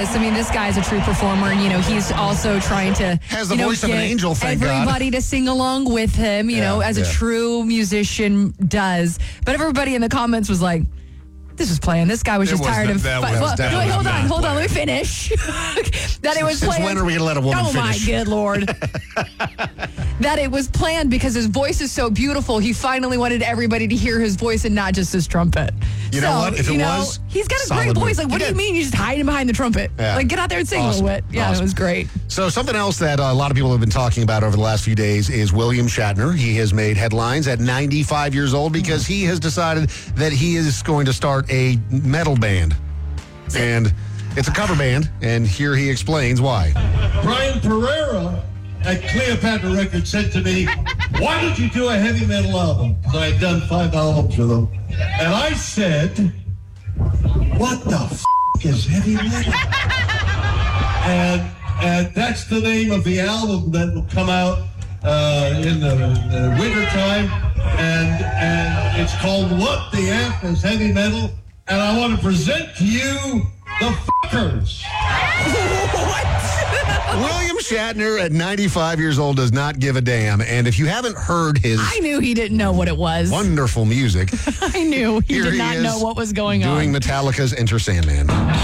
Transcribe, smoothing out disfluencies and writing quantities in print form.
this. I mean, this guy's a true performer. He's also trying to has the voice of an angel. Thank everybody God. to sing along with him. As a true musician does. But everybody in the comments was like, this was playing. This guy was just tired of... Hold on. Let me finish. That it was Since planned. When are we going to let a woman finish? Oh, my good Lord. That it was planned because his voice is so beautiful. He finally wanted everybody to hear his voice and not just his trumpet. You know what? If it was... He's got a great voice. Like, what do you mean you just hiding behind the trumpet? Yeah. Like, get out there and sing a little bit. Yeah, it was great. So something else that a lot of people have been talking about over the last few days is William Shatner. He has made headlines at 95 years old because he has decided that he is going to start a metal band. And it's a cover band, and here he explains why. Brian Pereira at Cleopatra Records said to me, why don't you do a heavy metal album? So I had done 5 albums with him. And I said, what the f*** is heavy metal? And that's the name of the album that will come out in the winter time. And it's called What the F is Heavy Metal. And I want to present to you the Fuckers. William Shatner at 95 years old does not give a damn. And if you haven't heard his... I knew he didn't know what it was. Wonderful music. I knew he did not know what was going on. Doing Metallica's Enter Sandman.